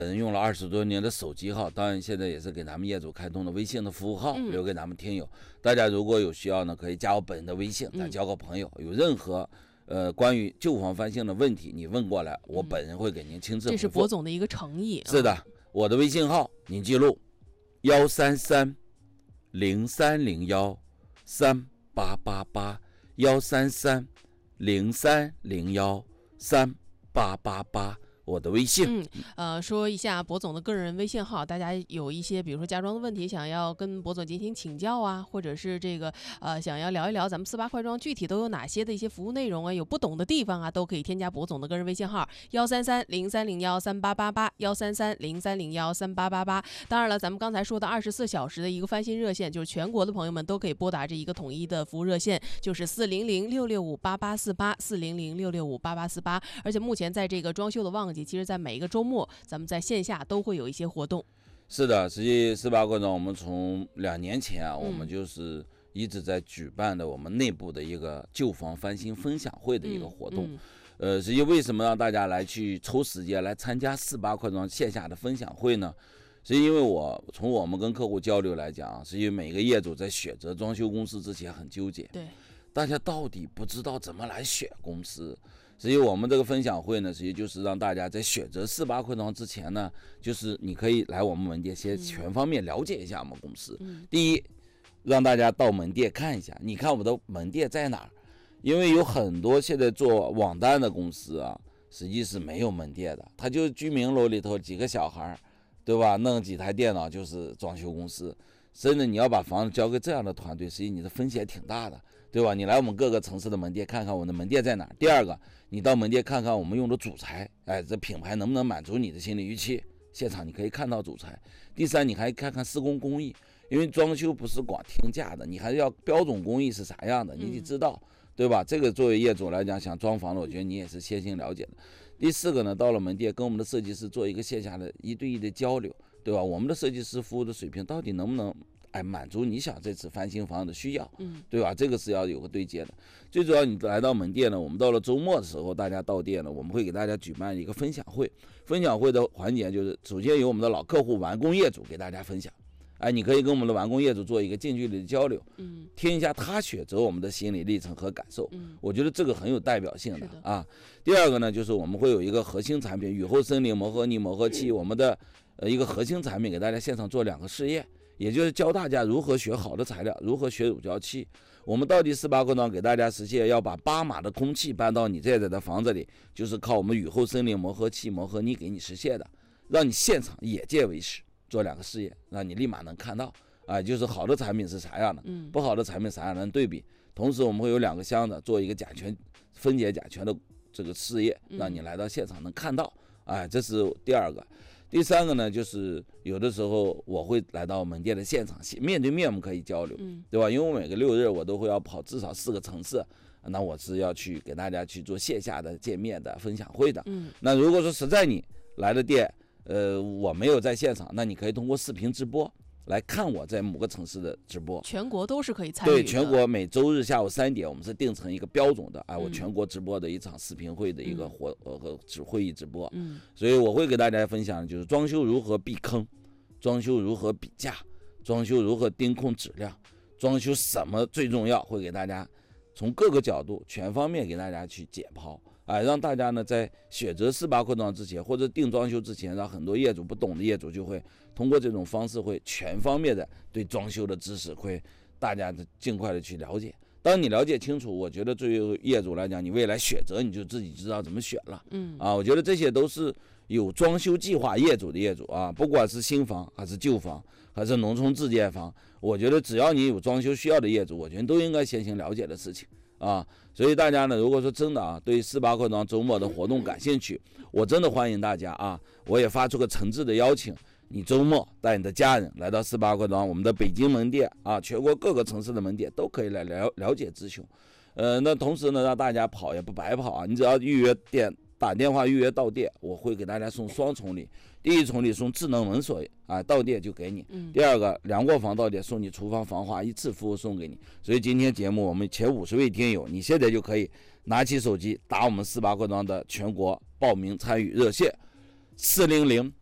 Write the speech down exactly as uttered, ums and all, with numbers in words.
人用了二十多年的手机号，当然现在也是给咱们业主开通了微信的服务号， 嗯、 留给咱们听友。大家如果有需要呢，可以加我本人的微信，咱交个朋友。嗯、有任何呃关于旧房翻新的问题，你问过来，我本人会给您亲自回复。 这是博总的一个诚意。 是的，我的微信号您记录：幺三三零三零幺三八八八，幺三三零三零幺三八八八。我的微信， 嗯，呃，说一下博总的个人微信号，大家有一些比如说家装的问题，想要跟博总进行请教啊，或者是这个呃想要聊一聊咱们四八快装具体都有哪些的一些服务内容啊，有不懂的地方啊，都可以添加博总的个人微信号幺三三零三零幺三八八八幺三三零三零幺三八八八。当然了，咱们刚才说的二十四小时的一个翻新热线，就是全国的朋友们都可以拨打这一个统一的服务热线，就是四零零六六五八八四八四零零六六五八八四八。而且目前在这个装修的旺季，其实在每一个周末咱们在线下都会有一些活动。 是的，实际四八快装我们从两年前啊、嗯、我们就是一直在举办的我们内部的一个旧房翻新分享会的一个活动、嗯嗯、呃，实际为什么让大家来去抽时间来参加四八快装线下的分享会呢？是因为我从我们跟客户交流来讲，实际每个业主在选择装修公司之前很纠结， 对， 大家到底不知道怎么来选公司。所以我们这个分享会呢，实际就是让大家在选择四八快装之前呢，就是你可以来我们门店先全方面了解一下我们公司、嗯、第一，让大家到门店看一下，你看我们的门店在哪儿，因为有很多现在做网单的公司啊，实际是没有门店的，他就居民楼里头几个小孩，对吧，弄几台电脑就是装修公司，甚至你要把房子交给这样的团队，实际你的风险挺大的，对吧？你来我们各个城市的门店看看我们的门店在哪儿。第二个，你到门店看看我们用的主材，哎，这品牌能不能满足你的心理预期？现场你可以看到主材。第三，你还看看施工工艺，因为装修不是光听价的，你还是要标准工艺是啥样的，你得知道，对吧？这个作为业主来讲，想装房的，我觉得你也是先行了解的。第四个呢，到了门店跟我们的设计师做一个线下的一对一的交流，对吧？我们的设计师服务的水平到底能不能哎，满足你想这次翻新房的需要，嗯，对吧？这个是要有个对接的。最主要，你来到门店呢，我们到了周末的时候，大家到店呢，我们会给大家举办一个分享会。分享会的环节就是，首先由我们的老客户完工业主给大家分享，哎，你可以跟我们的完工业主做一个近距离的交流，嗯，听一下他选择我们的心理历程和感受，嗯，我觉得这个很有代表性的啊。第二个呢，就是我们会有一个核心产品雨后森林磨合泥磨合器，我们的呃一个核心产品给大家现场做两个试验。也就是教大家如何选好的材料，如何选乳胶漆。我们到底四八快装给大家实现要把八码的空气搬到你在这的房子里，就是靠我们雨后森林磨合器、磨合泥给你实现的，让你现场眼见为实，做两个试验，让你立马能看到啊，就是好的产品是啥样的，不好的产品啥样的对比。同时我们会有两个箱子做一个甲醛分解甲醛的这个试验，让你来到现场能看到，哎，这是第二个。第三个呢，就是有的时候我会来到门店的现场，面对面我们可以交流，对吧？因为我每个六日我都会要跑至少四个城市，那我是要去给大家去做线下的见面的分享会的。那如果说实在你来的店，呃，我没有在现场，那你可以通过视频直播来看我在某个城市的直播， 全国都是可以参与的。 对，全国每周日下午三点，我们是定成一个标准的啊，我全国直播的一场视频会的一个活呃和会议直播。嗯，所以我会给大家分享，就是装修如何避坑，装修如何比价，装修如何盯控质量，装修什么最重要，会给大家从各个角度全方面给大家去解剖。啊，让大家呢在选择四八快装之前，或者定装修之前，让很多业主不懂的业主就会通过这种方式，会全方面的对装修的知识会大家的尽快的去了解。当你了解清楚，我觉得对于业主来讲，你未来选择你就自己知道怎么选了。嗯，啊，我觉得这些都是有装修计划业主的业主啊，不管是新房还是旧房还是农村自建房，我觉得只要你有装修需要的业主，我觉得都应该先行了解的事情。啊，所以大家呢，如果说真的啊，对四八快装周末的活动感兴趣，我真的欢迎大家啊，我也发出个诚挚的邀请，你周末带你的家人来到四八快装，我们的北京门店啊，全国各个城市的门店都可以来了了解咨询。呃，那同时呢，让大家跑也不白跑啊，你只要预约店，打电话预约到店，我会给大家送双重礼。第一重礼送智能门锁啊，到店就给你。第二个两卧房到店送你厨房防滑一次服务送给你。所以今天节目我们前五十位听友，你现在就可以拿起手机打我们四八快装的全国报名参与热线四零零